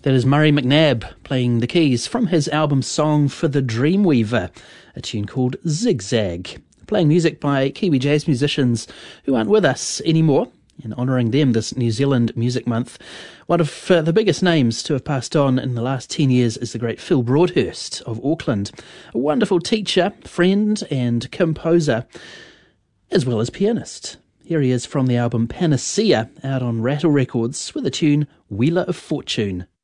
That is Murray McNabb playing the keys from his album Song for the Dreamweaver, a tune called Zigzag. Playing music by Kiwi jazz musicians who aren't with us anymore, and honouring them this New Zealand Music Month. One of the biggest names to have passed on in the last 10 years is the great Phil Broadhurst of Auckland, a wonderful teacher, friend and composer, as well as pianist. Here he is from the album Panacea, out on Rattle Records, with the tune Wheeler of Fortune.